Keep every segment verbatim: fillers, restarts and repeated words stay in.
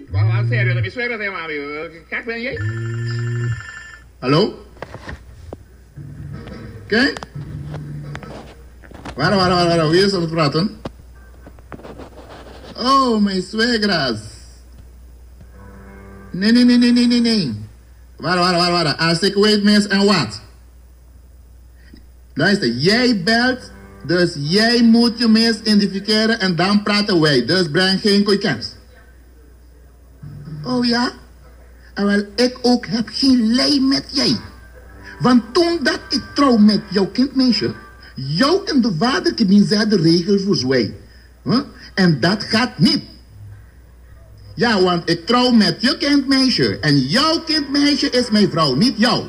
Fala sério, mi suegra se llama, kijk ben jij? Hallo? Oké? Waar, waar, waar, waar, wie is aan het praten? Oh, mijn suegras. Nee, nee, nee, nee, nee, nee, nee. Waar, waar, waar, waar. Als ik weet mis en wat. Luister, jij belt, dus jij moet je mis identificeren en dan praten wij. Dus breng geen koeikens. Oh ja? En wel, ik ook heb geen lei met jij. Want toen dat ik trouw met jouw kindmeisje, jou en de vader zijn de regels voor zwaai. Huh? En dat gaat niet. Ja, want ik trouw met je kindmeisje. En jouw kindmeisje is mijn vrouw, niet jou.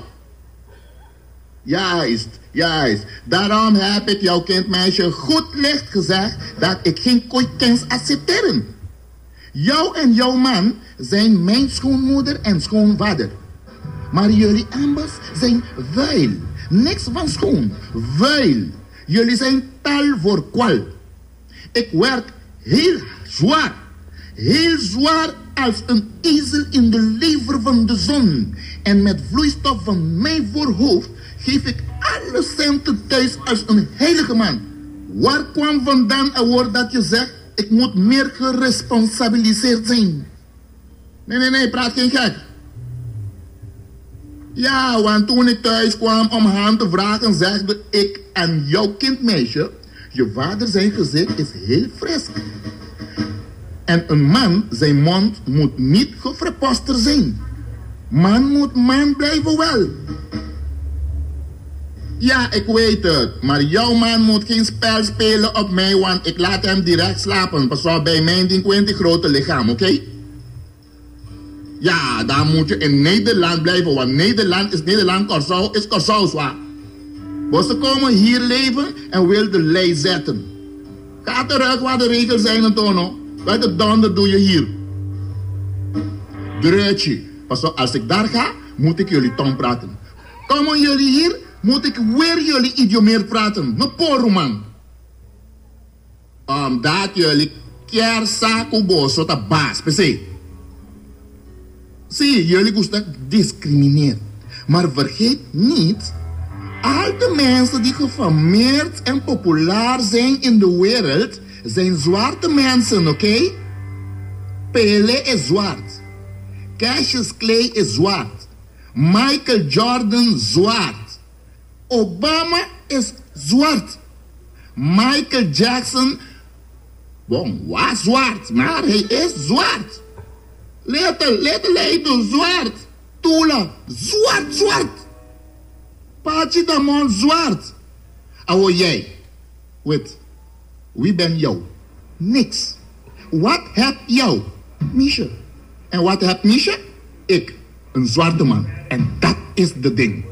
Juist, juist. Daarom heb ik jouw kindmeisje goed licht gezegd dat ik geen koeikens accepteren. Jou en jouw man zijn mijn schoonmoeder en schoonvader. Maar jullie ambas zijn vuil. Niks van schoon. Vuil. Jullie zijn tal voor kwal. Ik werk heel zwaar. Heel zwaar als een ezel in de lever van de zon. En met vloeistof van mijn voorhoofd geef ik alle centen thuis als een heilige man. Waar kwam vandaan een woord dat je zegt, ik moet meer geresponsabiliseerd zijn? Nee, nee, nee, praat geen gek. Ja, want toen ik thuis kwam om haar te vragen, zegde ik aan jouw kindmeisje, je vader zijn gezicht is heel fris. En een man, zijn mond moet niet gefreposter zijn. Man moet man blijven wel. Ja, ik weet het. Maar jouw man moet geen spel spelen op mij, want ik laat hem direct slapen. Pas op bij mijn twintig grote lichaam, oké? Okay? Ja, dan moet je in Nederland blijven, want Nederland is Nederland, Curaçao is Curaçao zwaar. Dus ze komen hier leven en wil de lei zetten. Ga terug waar de regels zijn, Antonio. Wat de donder doe je hier? Dreutje. Pas op, als ik daar ga, moet ik jullie tong praten. Komen jullie hier, moet ik weer jullie idiomeer praten. No poro man. Omdat jullie kersa kubo sota baas, per se. Zie, jullie gusta discrimineren. Maar vergeet niet, al de mensen die gefameerd en populair zijn in de wereld, zijn zwarte mensen, oké? Okay? Pele is zwart. Cassius Clay is zwart. Michael Jordan zwart. Obama is zwart. Michael Jackson, bon, was zwart, maar hij is zwart. Letter, letter, letter, zwart. Tula, zwart, zwart. Pachi Damon, zwart. Awo jij, weet, wie ben jou? Niks. Wat heb jou? Misha. En wat heb Misha? Ik, een zwarte man. En dat is de ding.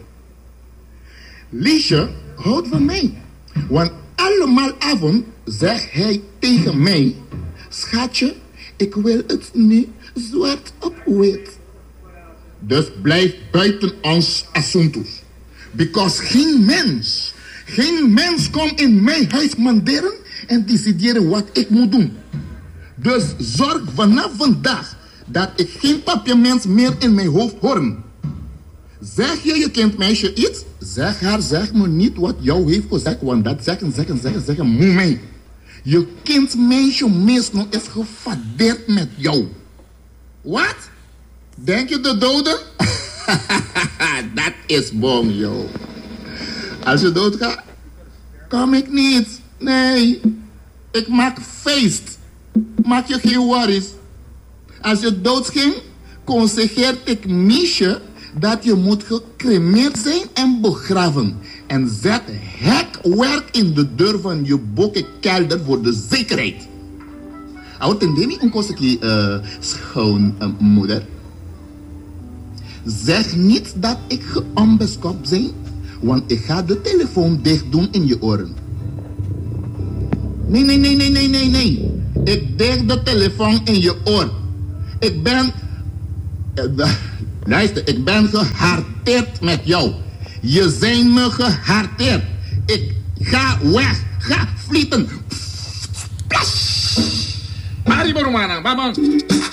Liesje houdt van mij. Want allemaal avond zegt hij tegen mij, schatje, ik wil het nu zwart op wit. Dus blijf buiten ons asuntos. Because geen mens, geen mens komt in mijn huis manderen en decideren wat ik moet doen. Dus zorg vanaf vandaag dat ik geen papiermens meer in mijn hoofd hoor. Zeg je je kindmeisje iets? Zeg haar, zeg me niet wat jou heeft gezegd, want dat zeggen, zeggen, zeggen, zeggen moet mij. Je kindmeisje meestal is gefadeerd met jou. Wat? Denk je de dode? Dat is bom, joh. Als je doodgaat, kom ik niet. Nee, ik maak feest. Maak je geen worries. Als je doodging, conseilleert ik Miesje dat je moet gecremeerd zijn en begraven. En zet hekwerk in de deur van je boekenkelder voor de zekerheid. Oud en demi een kostelijke uh, schoonmoeder. Zeg niet dat ik geonbeskopt ben, want ik ga de telefoon dicht doen in je oren. Nee, nee, nee, nee, nee, nee, nee. Ik dicht de telefoon in je oor. Ik ben... Uh, luister, ik ben geharteerd met jou. Je zijn me geharteerd. Ik ga weg. Ga vlieten. Mari Borumana, vamos.